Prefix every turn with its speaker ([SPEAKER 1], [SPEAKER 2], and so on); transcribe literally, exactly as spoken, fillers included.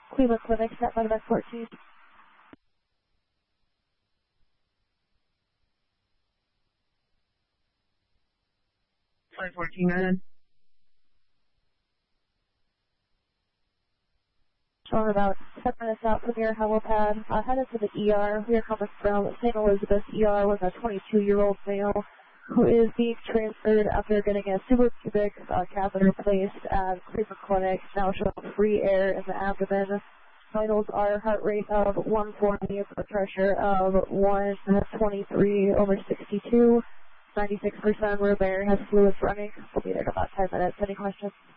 [SPEAKER 1] Cleveland Clinic, set by the fourteen.
[SPEAKER 2] five fourteen, right in.
[SPEAKER 1] Showing about ten minutes out from your helipad, uh, headed to the E R. We are coming from Saint Elizabeth E R with a twenty-two-year-old male who is being transferred after getting a suprapubic uh, catheter placed at Cleveland Clinic, now showing free air in the abdomen. Vitals are heart rate of one forty, blood pressure of one twenty-three over sixty-two, ninety-six percent room air, has fluids running. We'll be there in about ten minutes. Any questions?